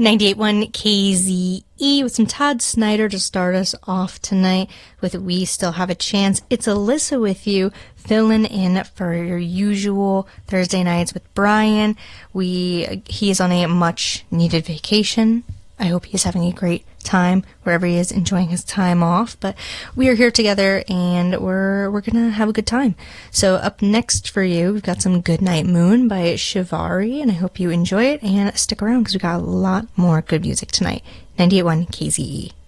98.1 KZE with some Todd Snyder to start us off tonight with We Still Have a Chance. It's Alyssa with you, filling in for your usual Thursday nights with Brian. He is on a much needed vacation. I hope he's having a great time wherever he is, enjoying his time off. But we are here together and we're gonna have a good time. So up next for you, we've got some Goodnight Moon by Shivari, and I hope you enjoy it and stick around because we got a lot more good music tonight. 98.1 KZE.